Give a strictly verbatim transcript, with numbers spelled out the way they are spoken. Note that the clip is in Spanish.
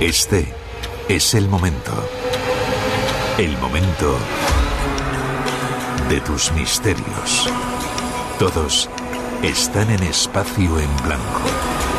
Este es el momento. El momento de tus misterios. Todos están en Espacio en Blanco.